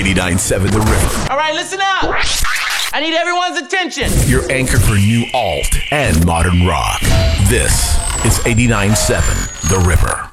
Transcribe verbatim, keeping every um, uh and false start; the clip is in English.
eighty-nine point seven The River. All right, listen up. I need everyone's attention. Your anchor for new alt and modern rock. This is eighty-nine point seven The River.